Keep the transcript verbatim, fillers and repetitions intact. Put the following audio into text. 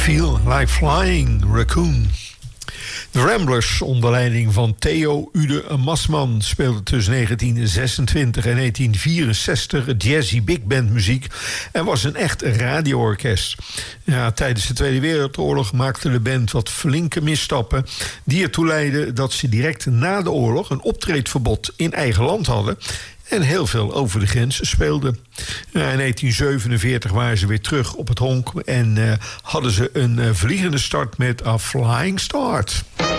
Feel Like Flying, Raccoon. De Ramblers onder leiding van Theo Ude Masman speelden tussen negentien zesentwintig en negentien vierenzestig jazzy big band muziek en was een echt radioorkest. Ja, tijdens de Tweede Wereldoorlog maakte de band wat flinke misstappen die ertoe leidden dat ze direct na de oorlog een optreedverbod in eigen land hadden en heel veel over de grens speelden. Ja, in negentien zevenenveertig waren ze weer terug op het honk en uh, hadden ze een uh, vliegende start met A Flying Start.